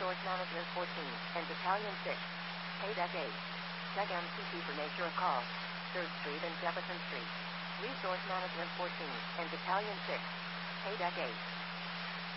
Resource Management 14, and Battalion 6. Paydeck 8. Check MCP for nature of call. 3rd Street and Jefferson Street. Resource Management 14, and Battalion 6. Paydeck 8.